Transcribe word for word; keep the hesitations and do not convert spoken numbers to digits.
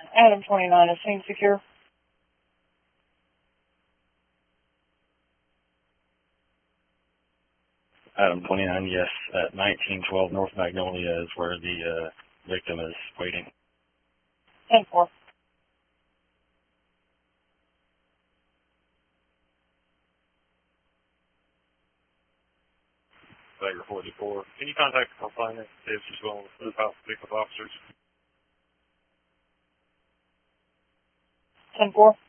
Adam twenty-nine, is scene secure? Adam twenty-nine, yes, at nineteen twelve North Magnolia is where the uh, victim is waiting. ten four. Bagger forty-four. Can you contact the complainant see if she's willing to move out to pick up officers? ten four.